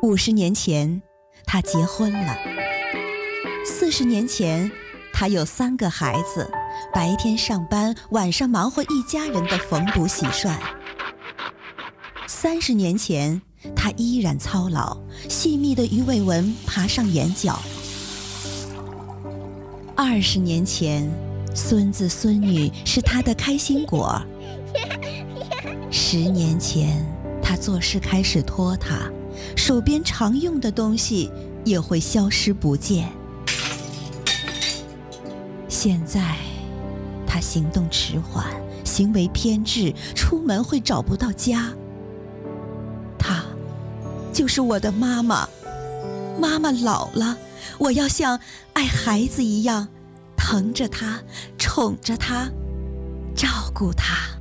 50年前，他结婚了。40年前，他有3个孩子，白天上班，晚上忙活一家人的缝补洗涮。30年前，他依然操劳，细密的鱼尾纹爬上眼角。20年前，孙子孙女是他的开心果。10年前，他做事开始拖沓，手边常用的东西也会消失不见。现在，他行动迟缓，行为偏执，出门会找不到家。她就是我的妈妈。妈妈老了，我要像爱孩子一样，疼着她，宠着她，照顾她。